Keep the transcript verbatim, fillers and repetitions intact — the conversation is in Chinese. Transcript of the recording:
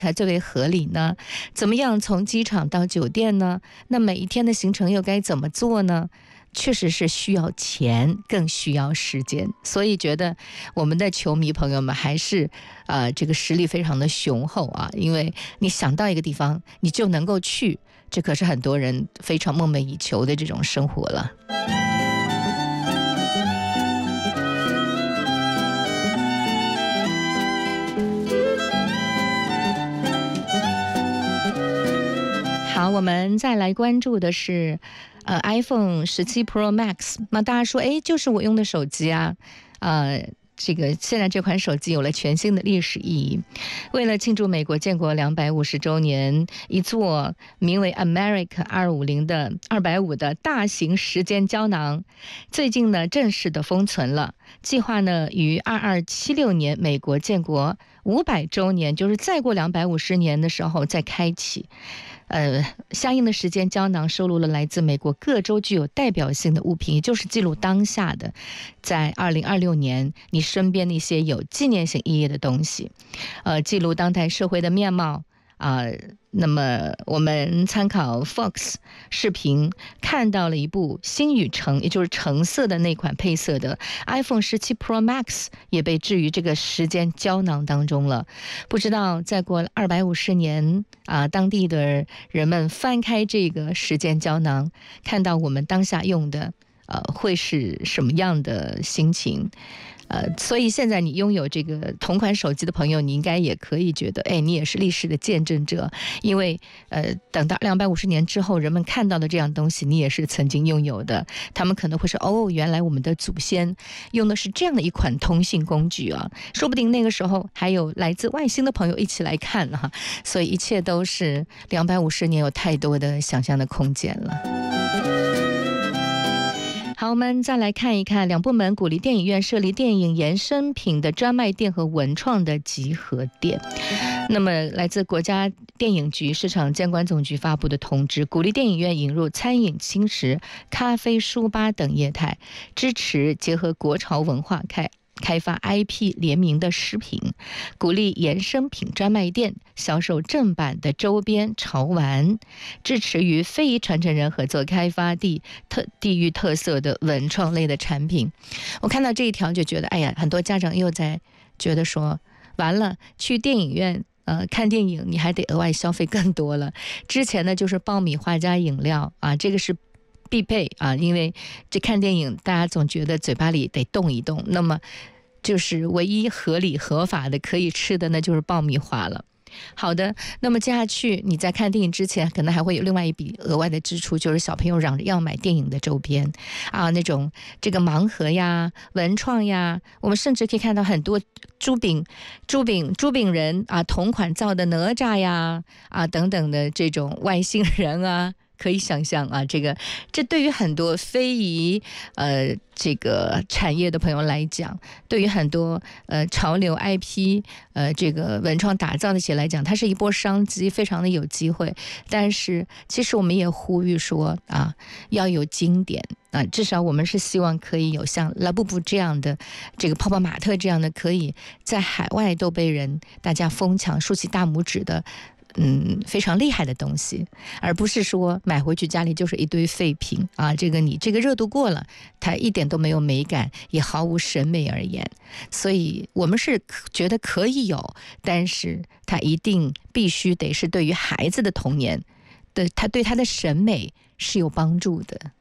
才最为合理呢？怎么样从机场到酒店呢？那每一天的行程又该怎么做呢？确实是需要钱，更需要时间，所以觉得我们的球迷朋友们还是呃这个实力非常的雄厚啊，因为你想到一个地方你就能够去，这可是很多人非常梦寐以求的这种生活了。好，我们再来关注的是呃 iPhone 十七 Pro Max。 那大家说诶就是我用的手机啊，呃这个现在这款手机有了全新的历史意义。为了庆祝美国建国两百五十周年，一座名为 America 二五零的二百五的大型时间胶囊最近呢正式的封存了，计划呢于二二七六年美国建国五百周年，就是再过两百五十年的时候再开启。呃，相应的时间胶囊收录了来自美国各州具有代表性的物品，也就是记录当下的，在二零二六年你身边的一些有纪念性意义的东西，呃，记录当代社会的面貌啊、呃。那么我们参考 Fox 视频看到了一部新与橙，也就是橙色的那款配色的 iPhone 十七 Pro Max 也被置于这个时间胶囊当中了。不知道再过二百五十年啊，当地的人们翻开这个时间胶囊，看到我们当下用的呃，会是什么样的心情？呃，所以现在你拥有这个同款手机的朋友，你应该也可以觉得，哎，你也是历史的见证者，因为呃，等到两百五十年之后，人们看到的这样东西，你也是曾经拥有的。他们可能会说，哦，原来我们的祖先用的是这样的一款通信工具啊，说不定那个时候还有来自外星的朋友一起来看哈、啊，所以一切都是两百五十年有太多的想象的空间了。好，我们再来看一看两部门鼓励电影院设立电影衍生品的专卖店和文创的集合店。那么来自国家电影局市场监管总局发布的通知，鼓励电影院引入餐饮、轻食、咖啡、书吧等业态，支持结合国潮文化开开发 I P 联名的食品，鼓励衍生品专卖店销售正版的周边潮玩，支持与非遗传承人合作开发地特地域特色的文创类的产品。我看到这一条就觉得，哎呀，很多家长又在觉得说，完了，去电影院呃，看电影你还得额外消费更多了。之前呢就是爆米花加饮料啊，这个是必备啊，因为这看电影大家总觉得嘴巴里得动一动，那么就是唯一合理合法的可以吃的呢就是爆米花了。好的，那么接下去你在看电影之前可能还会有另外一笔额外的支出，就是小朋友嚷着要买电影的周边啊，那种这个盲盒呀、文创呀，我们甚至可以看到很多猪饼、猪饼、猪饼人啊，同款造的哪吒呀啊等等的这种外星人啊。可以想象啊，这个这对于很多非遗呃这个产业的朋友来讲，对于很多呃潮流 I P 呃这个文创打造的企业来讲，它是一波商机，非常的有机会。但是其实我们也呼吁说啊，要有经典啊，至少我们是希望可以有像拉布布这样的，这个泡泡玛特这样的，可以在海外都被人大家疯抢、竖起大拇指的。嗯，非常厉害的东西，而不是说买回去家里就是一堆废品啊！这个你这个热度过了，它一点都没有美感，也毫无审美而言。所以我们是觉得可以有，但是它一定必须得是对于孩子的童年的，它对他的审美是有帮助的。